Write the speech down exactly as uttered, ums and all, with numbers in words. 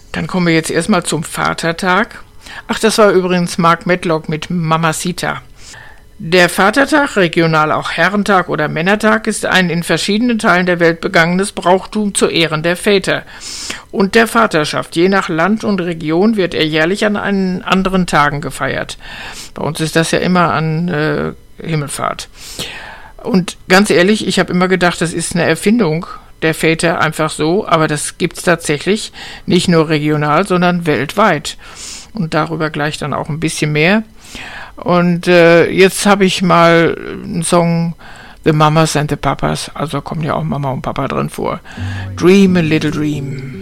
Dann kommen wir jetzt erstmal zum Vatertag. Ach, das war übrigens Mark Medlock mit Mamacita. Der Vatertag, regional auch Herrentag oder Männertag, ist ein in verschiedenen Teilen der Welt begangenes Brauchtum zu Ehren der Väter und der Vaterschaft. Je nach Land und Region wird er jährlich an einen anderen Tagen gefeiert. Bei uns ist das ja immer an äh, Himmelfahrt. Und ganz ehrlich, ich habe immer gedacht, das ist eine Erfindung der Väter einfach so, aber das gibt's tatsächlich nicht nur regional, sondern weltweit. Und darüber gleich dann auch ein bisschen mehr. Und äh, jetzt habe ich mal einen Song The Mamas and the Papas, also kommen ja auch Mama und Papa drin vor. Dream a Little Dream.